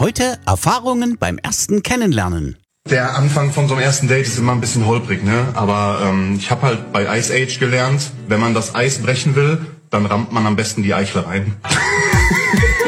Heute Erfahrungen beim ersten Kennenlernen. Der Anfang von so einem ersten Date ist immer ein bisschen holprig, ne? Aber ich habe halt bei Ice Age gelernt, wenn man das Eis brechen will, dann rammt man am besten die Eichel rein.